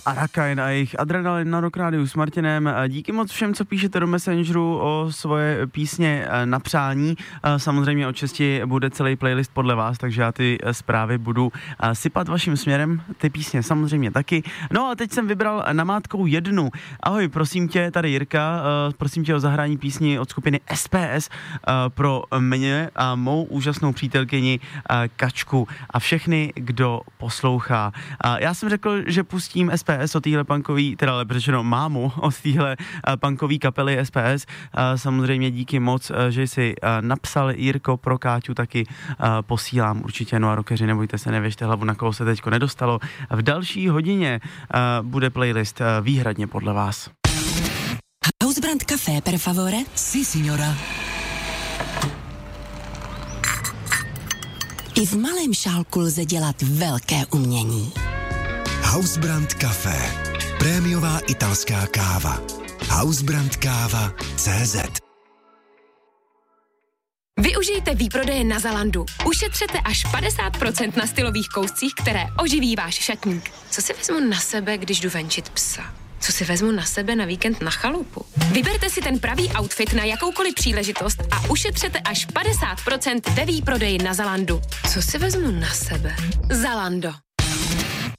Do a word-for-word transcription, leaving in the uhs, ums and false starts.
Arakain a jejich Adrenalin na Rock Rádiu s Martinem. Díky moc všem, co píšete do Messengeru o svoje písně na přání. Samozřejmě od šesti bude celý playlist podle vás, takže já ty zprávy budu sypat vaším směrem, ty písně samozřejmě taky. No a teď jsem vybral namátkou jednu. Ahoj, prosím tě, tady Jirka, prosím tě o zahrání písni od skupiny S P S pro mě a mou úžasnou přítelkyni Kačku a všechny, kdo poslouchá. Já jsem řekl, že pustím S P S od téhle punkový, teda lepší řečeno mámu od téhle punkový kapely S P S. Samozřejmě díky moc, že jsi napsal, Jirko, pro Káťu taky posílám určitě. No a rockeři, nebojte se, nevěžte hlavu, na koho se teďko nedostalo. V další hodině bude playlist výhradně podle vás. Hausbrand Café, per favore? Si, signora. I v malém šálku lze dělat velké umění. Hausbrand Café. Prémiová italská káva. Hausbrandkáva tečka cé zet. Využijte výprodeje na Zalandu. Ušetřete až padesát procent na stylových kouscích, které oživí váš šatník. Co si vezmu na sebe, když jdu venčit psa? Co si vezmu na sebe na víkend na chalupu? Vyberte si ten pravý outfit na jakoukoliv příležitost a ušetřete až padesát procent ve výprodeji na Zalandu. Co si vezmu na sebe? Zalando.